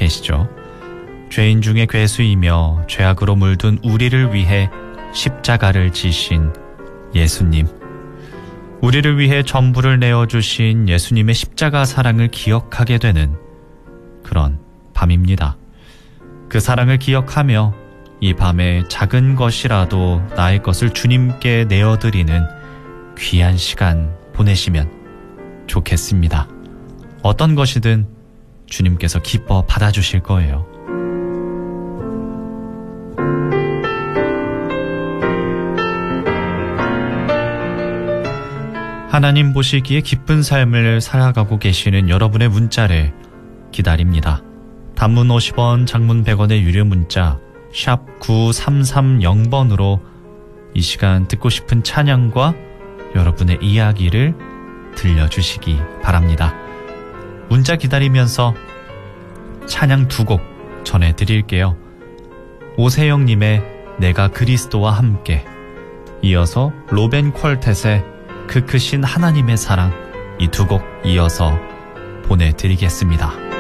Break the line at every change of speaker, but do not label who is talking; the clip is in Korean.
계시죠. 죄인 중에 괴수이며 죄악으로 물든 우리를 위해 십자가를 지신 예수님. 우리를 위해 전부를 내어주신 예수님의 십자가 사랑을 기억하게 되는 그런 밤입니다. 그 사랑을 기억하며 이 밤에 작은 것이라도 나의 것을 주님께 내어드리는 귀한 시간 보내시면 좋겠습니다. 어떤 것이든 주님께서 기뻐 받아주실 거예요. 하나님 보시기에 기쁜 삶을 살아가고 계시는 여러분의 문자를 기다립니다. 단문 50원, 장문 100원의 유료 문자 샵 9330번으로 이 시간 듣고 싶은 찬양과 여러분의 이야기를 들려주시기 바랍니다. 문자 기다리면서 찬양 2곡 전해드릴게요. 오세영님의 내가 그리스도와 함께, 이어서 로벤 퀄텟의 그 크신 하나님의 사랑, 이 2곡 이어서 보내드리겠습니다.